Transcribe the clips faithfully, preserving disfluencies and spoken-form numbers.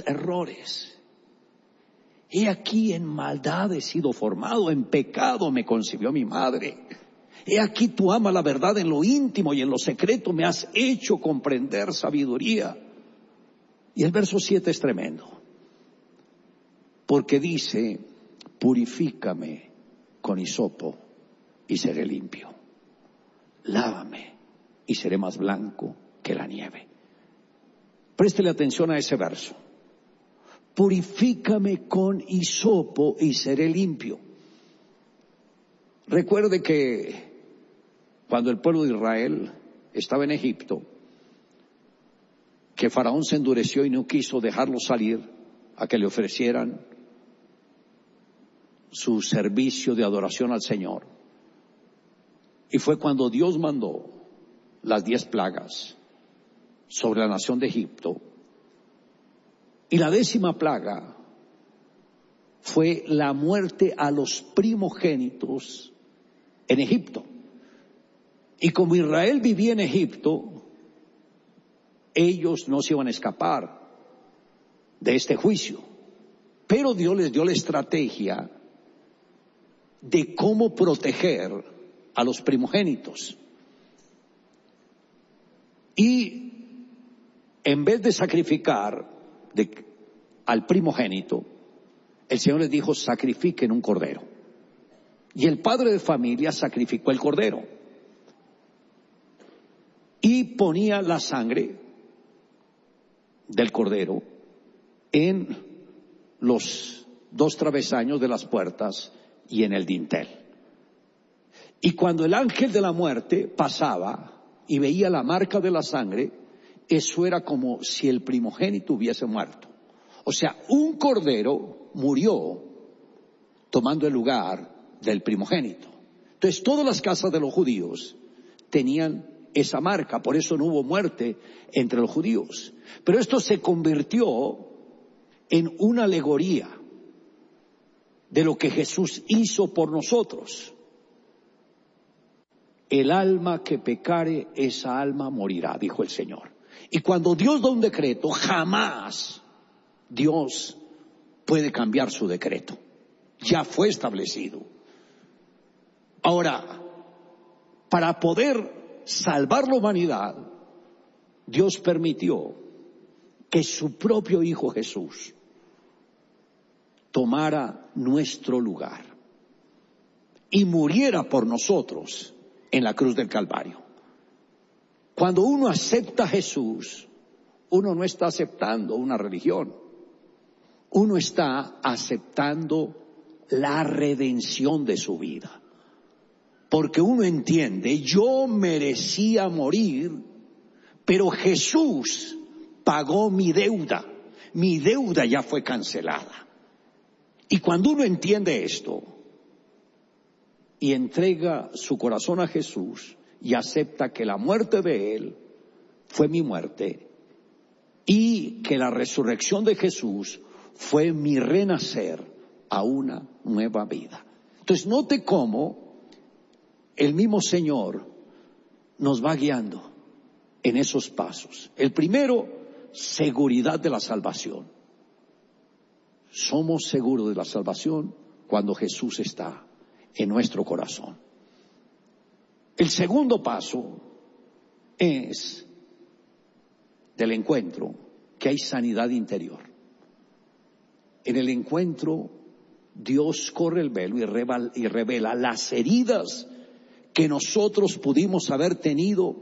errores. He aquí en maldad he sido formado, en pecado me concibió mi madre. He aquí tú amas la verdad en lo íntimo y en lo secreto me has hecho comprender sabiduría. Y el verso siete es tremendo, porque dice, purifícame con hisopo y seré limpio. Lávame y seré más blanco que la nieve. Préstele atención a ese verso. Purifícame con hisopo y seré limpio. Recuerde que cuando el pueblo de Israel estaba en Egipto, que Faraón se endureció y no quiso dejarlo salir a que le ofrecieran su servicio de adoración al Señor. Y fue cuando Dios mandó las diez plagas sobre la nación de Egipto. Y la décima plaga fue la muerte a los primogénitos en Egipto. Y como Israel vivía en Egipto, ellos no se iban a escapar de este juicio. Pero Dios les dio la estrategia de cómo proteger a los primogénitos. Y en vez de sacrificar de, al primogénito, el Señor les dijo, sacrifiquen un cordero. Y el padre de familia sacrificó el cordero. Y ponía la sangre del cordero en los dos travesaños de las puertas y en el dintel. Y cuando el ángel de la muerte pasaba y veía la marca de la sangre, eso era como si el primogénito hubiese muerto. O sea, un cordero murió tomando el lugar del primogénito. Entonces, todas las casas de los judíos tenían esa marca, por eso no hubo muerte entre los judíos. Pero esto se convirtió en una alegoría de lo que Jesús hizo por nosotros. El alma que pecare, esa alma morirá, dijo el Señor. Y cuando Dios da un decreto, jamás Dios puede cambiar su decreto. Ya fue establecido. Ahora, para poder salvar la humanidad, Dios permitió que su propio Hijo Jesús tomara nuestro lugar y muriera por nosotros en la cruz del Calvario. Cuando uno acepta a Jesús, uno no está aceptando una religión, uno está aceptando la redención de su vida. Porque uno entiende, yo merecía morir, pero Jesús pagó mi deuda. Mi deuda ya fue cancelada. Y cuando uno entiende esto y entrega su corazón a Jesús y acepta que la muerte de Él fue mi muerte y que la resurrección de Jesús fue mi renacer a una nueva vida. Entonces, note cómo el mismo Señor nos va guiando en esos pasos. El primero, seguridad de la salvación. Somos seguros de la salvación cuando Jesús está en nuestro corazón. El segundo paso es del encuentro, que hay sanidad interior. En el encuentro, Dios corre el velo y revela, y revela las heridas que nosotros pudimos haber tenido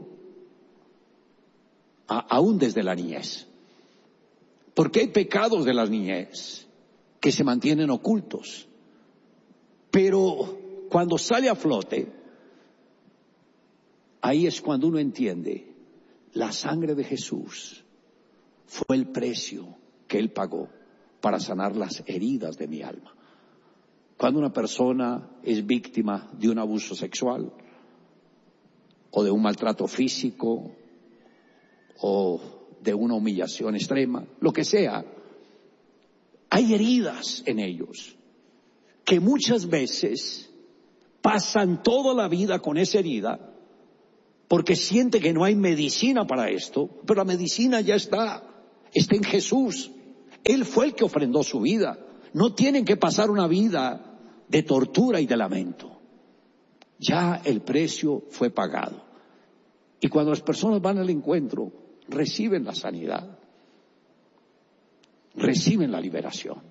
a, aún desde la niñez. Porque hay pecados de la niñez que se mantienen ocultos. Pero cuando sale a flote, ahí es cuando uno entiende, la sangre de Jesús fue el precio que Él pagó para sanar las heridas de mi alma. Cuando una persona es víctima de un abuso sexual o de un maltrato físico o de una humillación extrema, lo que sea, hay heridas en ellos que muchas veces pasan toda la vida con esa herida porque siente que no hay medicina para esto, pero la medicina ya está, está en Jesús. Él fue el que ofrendó su vida. No tienen que pasar una vida de tortura y de lamento. Ya el precio fue pagado. Y cuando las personas van al encuentro, reciben la sanidad, reciben la liberación.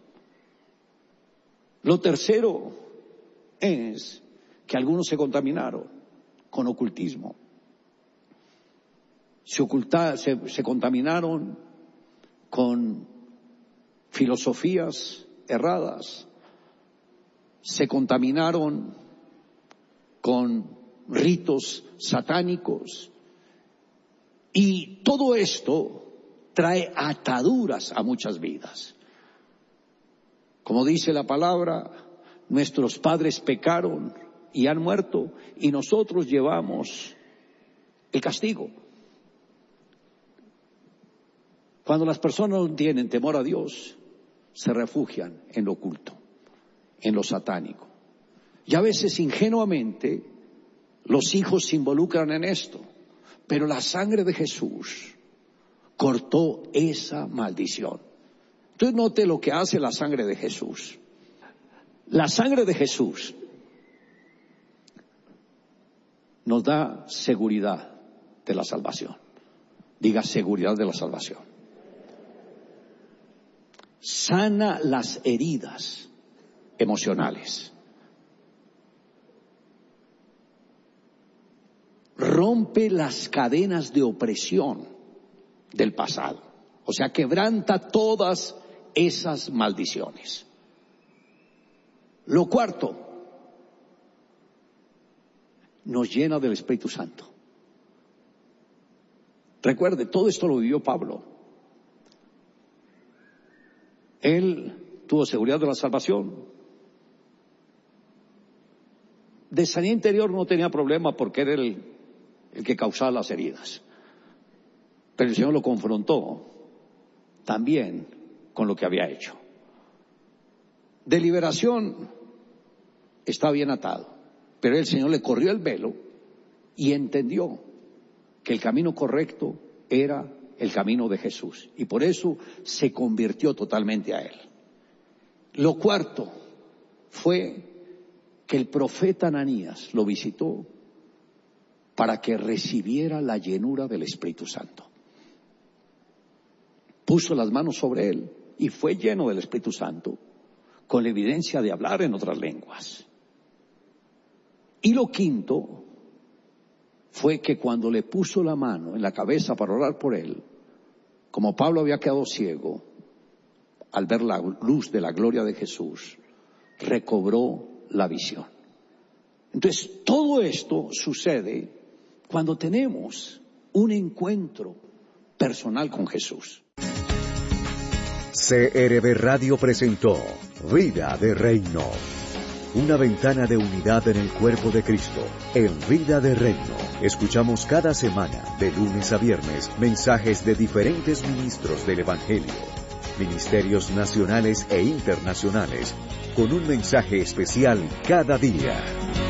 Lo tercero es que algunos se contaminaron con ocultismo. Se, oculta, se, se contaminaron con filosofías erradas. Se contaminaron con ritos satánicos. Y todo esto trae ataduras a muchas vidas. Como dice la palabra, nuestros padres pecaron y han muerto, y nosotros llevamos el castigo. Cuando las personas no tienen temor a Dios, se refugian en lo oculto, en lo satánico. Y a veces ingenuamente los hijos se involucran en esto, pero la sangre de Jesús cortó esa maldición. Entonces note lo que hace la sangre de Jesús. La sangre de Jesús nos da seguridad de la salvación. Diga, seguridad de la salvación. Sana las heridas emocionales. Rompe las cadenas de opresión del pasado. O sea, quebranta todas esas maldiciones. Lo cuarto, nos llena del Espíritu Santo. Recuerde, todo esto lo vivió Pablo. Él tuvo seguridad de la salvación. De sanidad interior no tenía problema porque era el, el que causaba las heridas. Pero el Señor lo confrontó también con lo que había hecho. De liberación está bien atado, pero el Señor le corrió el velo y entendió que el camino correcto era el camino de Jesús, y por eso se convirtió totalmente a Él. Lo cuarto fue que el profeta Ananías lo visitó para que recibiera la llenura del Espíritu Santo. Puso las manos sobre él y fue lleno del Espíritu Santo, con la evidencia de hablar en otras lenguas. Y lo quinto fue que cuando le puso la mano en la cabeza para orar por él, como Pablo había quedado ciego, al ver la luz de la gloria de Jesús, recobró la visión. Entonces, todo esto sucede cuando tenemos un encuentro personal con Jesús. C R B Radio presentó Vida de Reino, una ventana de unidad en el cuerpo de Cristo. En Vida de Reino, escuchamos cada semana, de lunes a viernes, mensajes de diferentes ministros del Evangelio, ministerios nacionales e internacionales, con un mensaje especial cada día.